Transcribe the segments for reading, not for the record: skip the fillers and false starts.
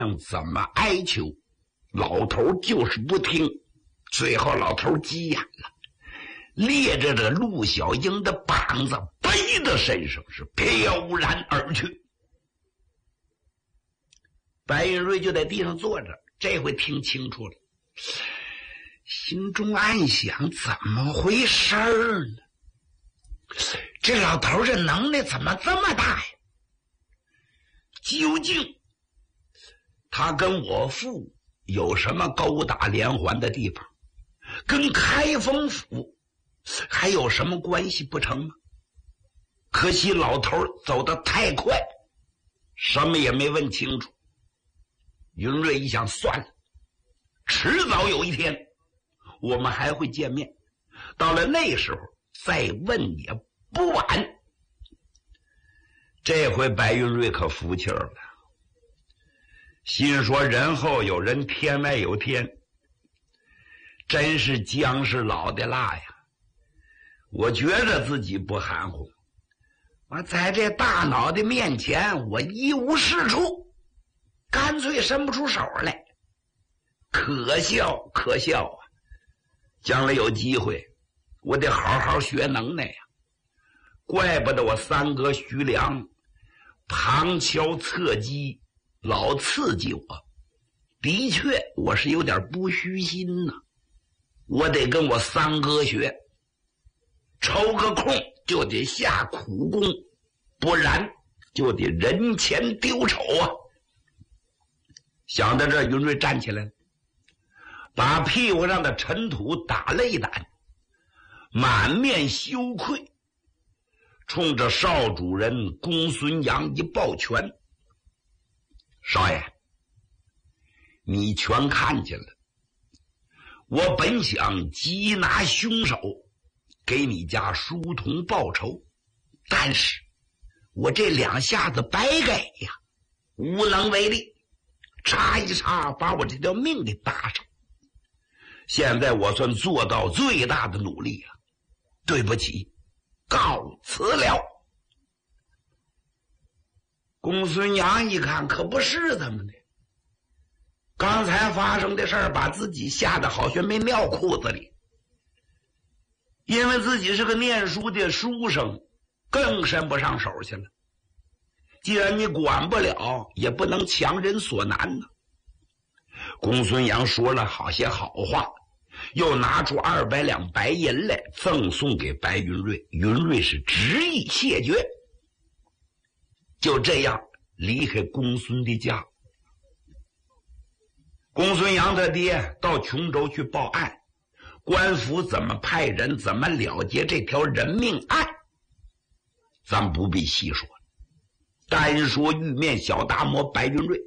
怎么哀求，老头就是不听。最后老头急眼了，列着这陆小英的膀子背到身上，是飘然而去。白云瑞就在地上坐着，这回听清楚了，心中暗想，怎么回事儿呢？这老头这能耐怎么这么大呀？究竟他跟我父有什么勾打连环的地方？跟开封府还有什么关系不成吗？可惜老头走得太快，什么也没问清楚。云瑞一想，算了，迟早有一天我们还会见面，到了那时候再问也不晚。这回白云瑞可服气了，心说人后有人，天外有天，真是姜是老的辣呀。我觉得自己不含糊，我在这大脑袋面前我一无是处，干脆伸不出手来，可笑可笑啊！将来有机会我得好好学能耐呀。怪不得我三哥徐良旁敲侧击，老刺激我。的确我是有点不虚心呢，我得跟我三哥学，抽个空就得下苦功，不然就得人前丢丑啊。想到这，云瑞站起来了，把屁股上的尘土打了一掸，满面羞愧，冲着少主人公孙阳一抱拳：少爷，你全看见了，我本想缉拿凶手，给你家书童报仇，但是我这两下子白给呀，无能为力，插一插把我这条命给搭上。现在我算做到最大的努力了，对不起，告辞了。公孙阳一看，可不是怎么的，刚才发生的事儿把自己吓得好像没尿裤子里，因为自己是个念书的书生，更伸不上手去了。既然你管不了，也不能强人所难呢。公孙阳说了好些好话，又拿出200两白银来赠送给白云瑞。云瑞是执意谢绝，就这样离开公孙的家。公孙阳他爹到琼州去报案，官府怎么派人，怎么了结这条人命案，咱不必细说，单说玉面小大魔白云瑞。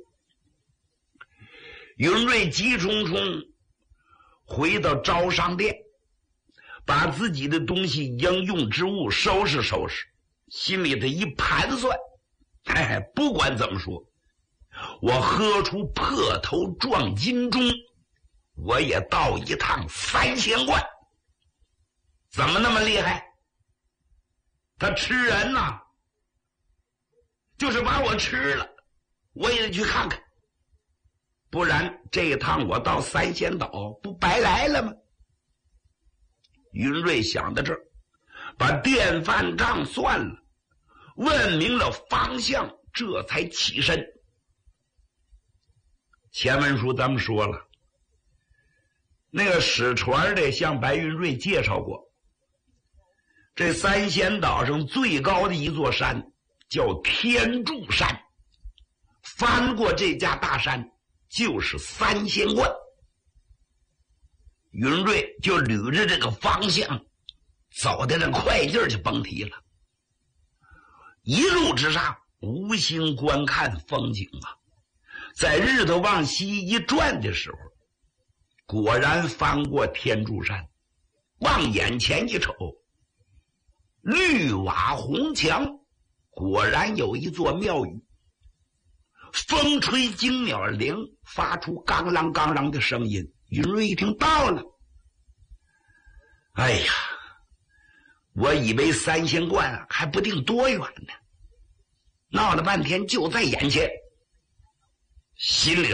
云瑞急冲冲回到招商店，把自己的东西应用之物收拾收拾，心里的一盘算，不管怎么说，我喝出破头撞金钟，我也到一趟3000贯。怎么那么厉害？他吃人呐，就是把我吃了，我也得去看看，不然这一趟我到三仙岛不白来了吗？云瑞想到这儿，把电饭账算了，问明了方向，这才起身。前文书咱们说了，那个使船的向白云瑞介绍过，这三仙岛上最高的一座山叫天柱山，翻过这家大山就是3仙观。云瑞就捋着这个方向走的这快劲儿就甭提了，一路之上无心观看风景啊。在日头往西一转的时候，果然翻过天柱山，往眼前一瞅，绿瓦红墙，果然有一座庙宇，风吹惊鸟铃，发出刚啷刚啷的声音。云瑞一听到了，哎呀，我以为三仙观还不定多远呢，闹了半天就在眼前。 心里